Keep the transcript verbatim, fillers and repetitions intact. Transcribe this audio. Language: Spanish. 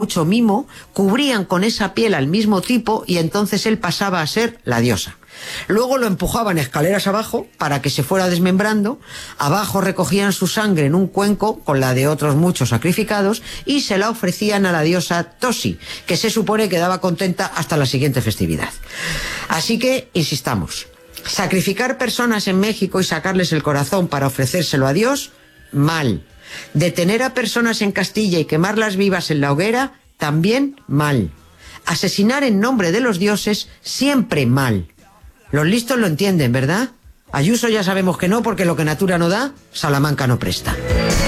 mucho mimo, cubrían con esa piel al mismo tipo y entonces él pasaba a ser la diosa. Luego lo empujaban escaleras abajo para que se fuera desmembrando, abajo recogían su sangre en un cuenco con la de otros muchos sacrificados y se la ofrecían a la diosa Tosi, que se supone quedaba contenta hasta la siguiente festividad. Así que, insistamos, sacrificar personas en México y sacarles el corazón para ofrecérselo a Dios, mal. Detener a personas en Castilla y quemarlas vivas en la hoguera, también mal. Asesinar en nombre de los dioses, siempre mal. Los listos lo entienden, ¿verdad? Ayuso ya sabemos que no, porque lo que Natura no da, Salamanca no presta.